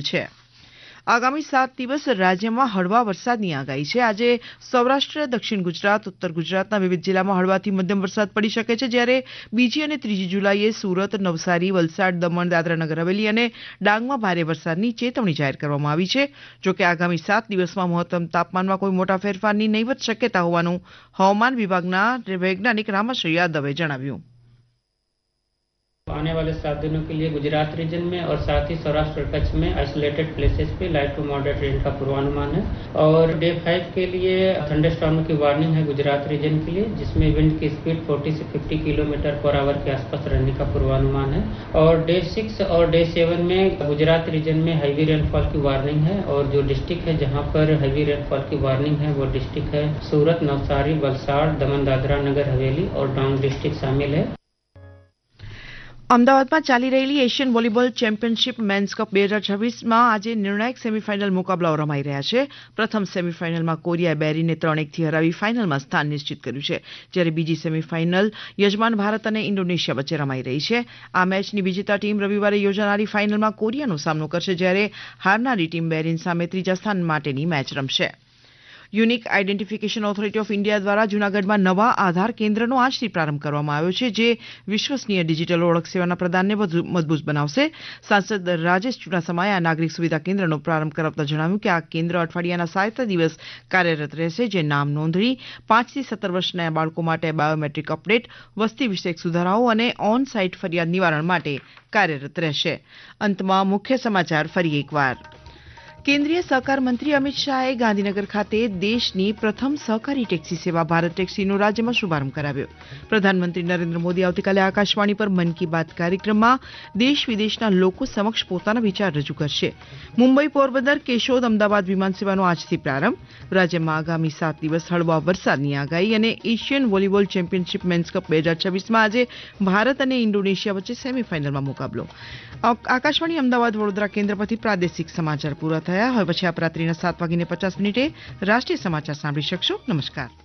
છે। આગામી 7 દિવસ રાજ્યમાં હળવા વરસાદની આગાહી છે। આજે સૌરાષ્ટ્ર, દક્ષિણ ગુજરાત, ઉત્તર ગુજરાતના વિવિધ જિલ્લામાં હળવાથી મધ્યમ વરસાદ પડી શકે છે, જ્યારે બીજી અને ત્રીજી જુલાઈએ સુરત, નવસારી, વલસાડ, દમણ, દાદરા નગર હવેલી અને ડાંગમાં ભારે વરસાદની ચેતવણી જાહેર કરવામાં આવી છે। જોકે આગામી 7 દિવસમાં મહત્તમ તાપમાનમાં કોઈ મોટા ફેરફારની નહીવત શક્યતા હોવાનું હવામાન વિભાગના વૈજ્ઞાનિક રામાશ્રી યાદવે જણાવ્યું। आने वाले 7 दिनों के लिए गुजरात रीजन में और साथ ही सौराष्ट्र और कच्छ में आइसोलेटेड प्लेसेस पे लाइट टू मॉडरेट रेन का पूर्वानुमान है और डे 5 के लिए थंडरस्टॉर्म की वार्निंग है गुजरात रीजन के लिए, जिसमें विंड की स्पीड 40 से 50 किलोमीटर पर आवर के आसपास रहने का पूर्वानुमान है और डे 6 और डे 7 में गुजरात रीजन में हैवी रेनफॉल की वार्निंग है और जो डिस्ट्रिक्ट है जहां पर हैवी रेनफॉल की वार्निंग है वो डिस्ट्रिक्ट है सूरत, नवसारी, वलसाड, दमन, दादरा नगर हवेली और डांग डिस्ट्रिक्ट शामिल है। અમદાવાદમાં ચાલી રહેલી Asian volleyball championship men's cup 2026માં આજે નિર્ણાયક સેમીફાઇનલ મુકાબલાઓ રમાઈ રહ્યા છે। પ્રથમ સેમીફાઇનલમાં કોરિયાએ બેરીને 3-1થી હરાવી ફાઇનલમાં સ્થાન નિશ્ચિત કર્યું છે, જ્યારે બીજી સેમીફાઇનલ યજમાન ભારત અને ઇન્ડોનેશિયા વચ્ચે રમાઈ રહી છે। આ મેચની વિજેતા ટીમ રવિવારે યોજાનારી ફાઇનલમાં કોરિયાનો સામનો કરશે, જ્યારે હારનારી ટીમ બેરીન સામે ત્રીજા સ્થાન માટેની મેચ રમશે। Unique identification authority of India દ્વારા જૂનાગઢમાં નવા આધાર કેન્દ્રનો આજથી પ્રારંભ કરવામાં આવ્યો છે, જે વિશ્વસનીય ડિજિટલ ઓળખ સેવાના પ્રદાનને વધુ મજબૂત બનાવશે। સાંસદ રાજેશ ચુડાસમાએ આ નાગરિક સુવિધા કેન્દ્રનો પ્રારંભ કરાવતા જણાવ્યું કે આ કેન્દ્ર અઠવાડિયાના 7 દિવસ કાર્યરત રહેશે, જે નામ નોંધણી, 5 થી 17 વર્ષના બાળકો માટે બાયોમેટ્રિક અપડેટ, વસ્તી વિષયક સુધારાઓ અને ઓન સાઇટ ફરિયાદ નિવારણ માટે કાર્યરત રહેશે। અંતમાં મુખ્ય સમાચાર ફરી એકવાર। કેન્દ્રીય સહકાર મંત્રી અમિત શાહે ગાંધીનગર ખાતે દેશની પ્રથમ સહકારી ટેક્સી સેવા ભારત ટેક્સીનો રાજ્યમાં શુભારંભ કરાવ્યો। પ્રધાનમંત્રી નરેન્દ્ર મોદી આવતીકાલે આકાશવાણી પર મન કી બાત કાર્યક્રમમાં દેશ વિદેશના લોકો સમક્ષ પોતાના વિચાર રજૂ કરશે। મુંબઈ, પોરબંદર, કેશોદ, અમદાવાદ વિમાન સેવાનો આજથી પ્રારંભ। રાજ્યમાં આગામી 7 દિવસ હળવા વરસાદની આગાહી અને Asian volleyball championship men's cup 2026માં આજે ભારત અને ઇન્ડોનેશિયા વચ્ચે સેમીફાઇનલમાં મુકાબલો। આકાશવાણી અમદાવાદ વડોદરા કેન્દ્ર પરથી પ્રાદેશિક સમાચાર પૂરા થયા। હવે પછી આપ રાત્રિના 7:50 રાષ્ટ્રીય સમાચાર સાંભળી શકશો। નમસ્કાર।